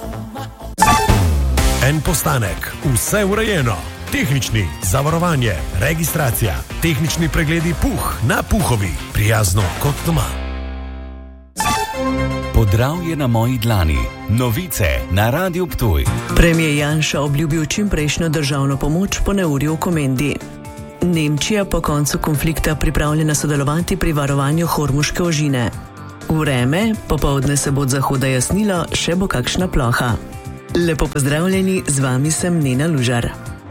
En postanek, vse urejeno. Tehnični, zavarovanje, registracija, tehnični pregledi Puh na Puhovi. Prijazno kot doma. Podravje na moji dlani. Novice na Radiu Ptuj. Premijer Janša obljubil čimprejšnjo državno pomoč po neurju v Komendi. Nemčija po koncu konflikta pripravljena sodelovati pri varovanju Hormuške ožine. Vreme, popoldne se bo od zahoda jasnilo, še bo kakšna ploha. Lepo pozdravljeni, z vami sem Nena Lužar.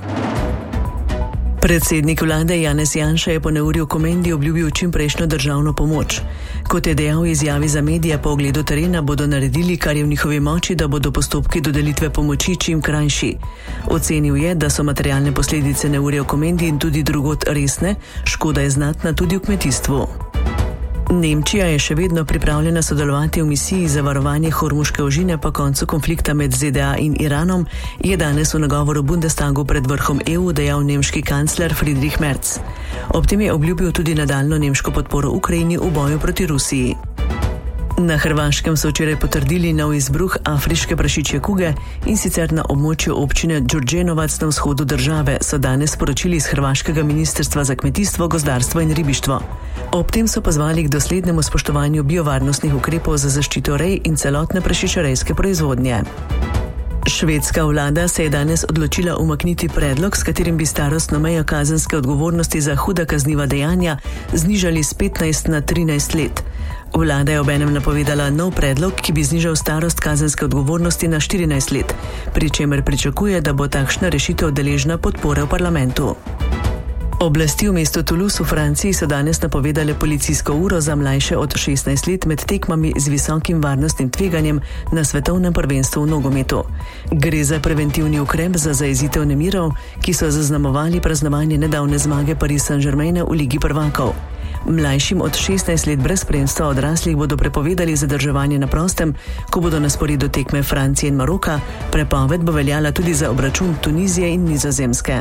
Predsednik vlade Janez Janša je po neurju v Komendi obljubil čimprejšnjo državno pomoč. Kot je dejal v izjavi za medije, po ogledu terena bodo naredili, kar je v njihovi moči, da bodo postopki dodelitve pomoči čim krajši. Ocenil je, da so materialne posledice neurja v Komendi in tudi drugod resne, škoda je znatna tudi v kmetijstvu. Nemčija je še vedno pripravljena sodelovati v misiji za varovanje Hormuške ožine po koncu konflikta med ZDA in Iranom, je danes v nagovoru Bundestagu pred vrhom EU dejal nemški kancler Friedrich Merz. Ob tem je obljubil tudi nadaljnjo nemško podporo Ukrajini v boju proti Rusiji. Na Hrvaškem so včeraj potrdili nov izbruh afriške prašičje kuge in sicer na območju občine Đurđenovac na vzhodu države, so danes sporočili iz hrvaškega ministrstva za kmetijstvo, gozdarstvo in ribištvo. Ob tem so pozvali k doslednemu spoštovanju biovarnostnih ukrepov za zaščito rej in celotne prašičerejske proizvodnje. Švedska vlada se je danes odločila umakniti predlog, s katerim bi starostno mejo kazenske odgovornosti za huda kazniva dejanja znižali z 15 na 13 let. Vlada je obenem napovedala nov predlog, ki bi znižal starost kazenske odgovornosti na 14 let, pri čemer pričakuje, da bo takšna rešitev deležna podpore v parlamentu. Oblasti v mestu Toulouse v Franciji so danes napovedale policijsko uro za mlajše od 16 let med tekmami z visokim varnostnim tveganjem na svetovnem prvenstvu v nogometu. Gre za preventivni ukrep za zajezitev nemirov, ki so zaznamovali praznovanje nedavne zmage Paris Saint-Germaina v Ligi prvakov. Mlajšim od 16 let brez spremstva odraslih bodo prepovedali zadrževanje na prostem, ko bodo na sporedu tekme Francije in Maroka, prepoved bo veljala tudi za obračun Tunizije in Nizozemske.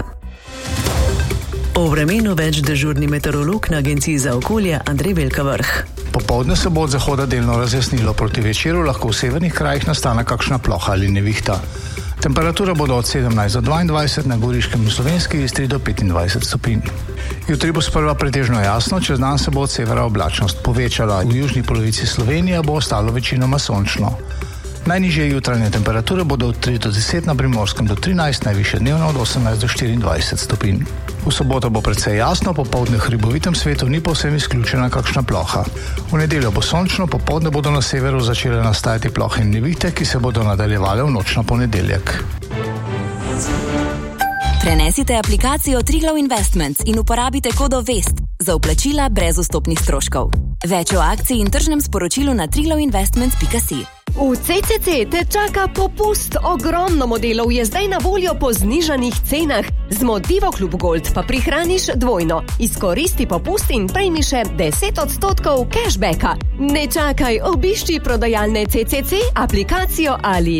O vremenu več dežurni meteorolog na Agenciji za okolje Andrej Velkavrh. Popoldne se bo od zahoda delno razjasnilo, proti večeru lahko v severnih krajih nastane kakšna ploha ali nevihta. Temperature bodo od 17 do 22, na Goriškem in Slovenski Istri do 25 stopinj. Jutri bo sprva pretežno jasno, čez dan se bo od severa oblačnost povečala. V južni polovici Slovenije bo ostalo večinoma sončno. Najnižje jutranje temperature bodo od 3 do 10, na Primorskem do 13, najvišje dnevno od 18 do 24 stopinj. V soboto bo precej jasno, popoldne v hribovitem svetu ni povsem izključena kakšna ploha. V nedeljo bo sončno, popoldne bodo na severu začele nastajati plohe in nevihte, ki se bodo nadaljevale v noč na ponedeljek. Prenesite aplikacijo Triglav Investments in uporabite kodo VEST za vplačila brez vstopnih stroškov. Več o akciji in tržnem sporočilu na triglavinvestments.si. V CCC te čaka popust. Ogromno modelov je zdaj na voljo po znižanih cenah. Z Motivo Klub Gold pa prihraniš dvojno. Izkoristi popust in prejmi še 10% cashbacka. Ne čakaj, obišči prodajalne CCC, aplikacijo ali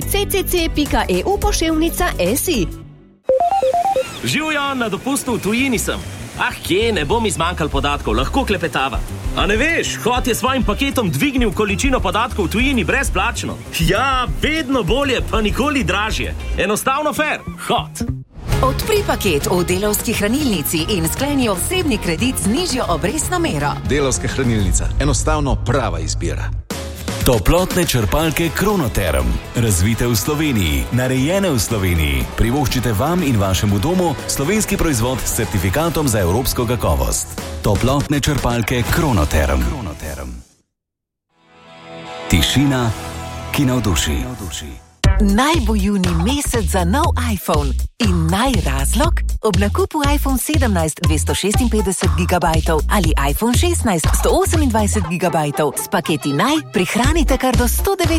ccc.eu/si. Živjo, na dopustu v tujini sem. Kje, ne bo mi zmanjkal podatkov, lahko klepetava. A ne veš, Hot je svojim paketom dvignil količino podatkov v tujini brezplačno. Ja, vedno bolje, pa nikoli dražje. Enostavno fair, Hot. Odpri paket v Delavski hranilnici in skleni osebni kredit z nižjo obrestno mero. Delavska hranilnica, enostavno prava izbira. Toplotne črpalke Kronoterm. Razvite v Sloveniji, narejene v Sloveniji. Privoščite vam in vašemu domu slovenski proizvod s certifikatom za evropsko kakovost. Toplotne črpalke Kronoterm. Tišina, ki navduši. Naj bo junij mesec za nov iPhone. In naj razlog? Ob nakupu iPhone 17 256 GB ali iPhone 16 128 GB s paketi naj prihranite kar do 109